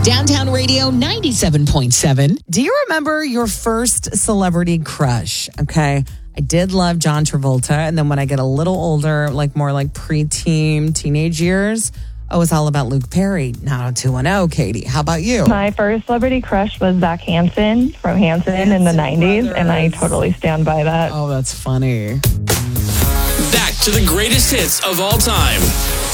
Downtown Radio 97.7. Do you remember your first celebrity crush? Okay. I did love John Travolta. And then when I get a little older, like more like preteen, teenage years, it's all about Luke Perry. 90210, Katie. How about you? My first celebrity crush was Zach Hansen from Hanson in the 90s, Brothers. and I totally stand by that. Oh, that's funny. Back to the greatest hits of all time.